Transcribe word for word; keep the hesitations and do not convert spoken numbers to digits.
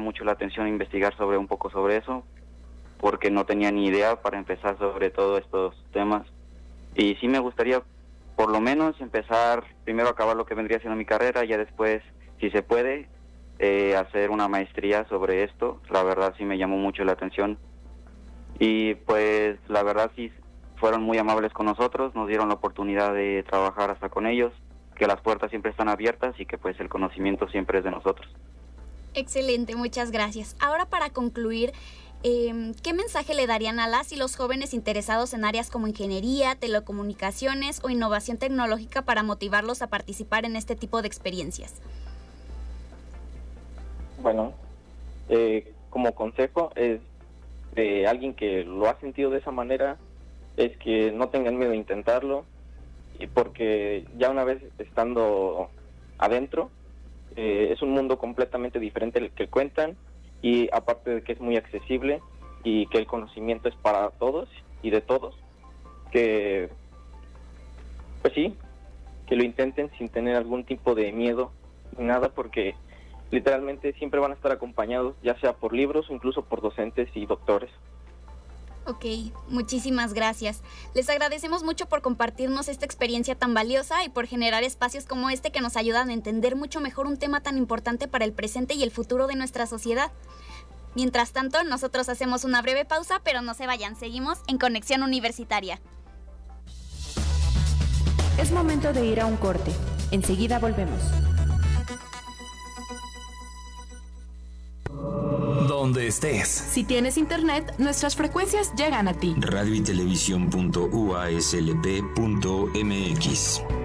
mucho la atención investigar sobre un poco sobre eso, porque no tenía ni idea para empezar sobre todos estos temas. Y sí me gustaría por lo menos empezar primero a acabar lo que vendría siendo mi carrera, ya después, si se puede, eh, hacer una maestría sobre esto. La verdad sí me llamó mucho la atención. Y pues la verdad sí fueron muy amables con nosotros, nos dieron la oportunidad de trabajar hasta con ellos, que las puertas siempre están abiertas y que pues el conocimiento siempre es de nosotros. Excelente, muchas gracias. Ahora para concluir, eh, ¿qué mensaje le darían a las y los jóvenes interesados en áreas como ingeniería, telecomunicaciones o innovación tecnológica para motivarlos a participar en este tipo de experiencias? Bueno, eh, como consejo es de alguien que lo ha sentido de esa manera, es que no tengan miedo de intentarlo, y porque ya una vez estando adentro, eh, es un mundo completamente diferente al que cuentan, y aparte de que es muy accesible y que el conocimiento es para todos y de todos, que pues sí, que lo intenten sin tener algún tipo de miedo ni nada, porque literalmente siempre van a estar acompañados, ya sea por libros o incluso por docentes y doctores. Ok, muchísimas gracias. Les agradecemos mucho por compartirnos esta experiencia tan valiosa y por generar espacios como este que nos ayudan a entender mucho mejor un tema tan importante para el presente y el futuro de nuestra sociedad. Mientras tanto, nosotros hacemos una breve pausa, pero no se vayan, seguimos en Conexión Universitaria. Es momento de ir a un corte. Enseguida volvemos. Donde estés. Si tienes internet, nuestras frecuencias llegan a ti. radio y televisión punto u a s l p punto m x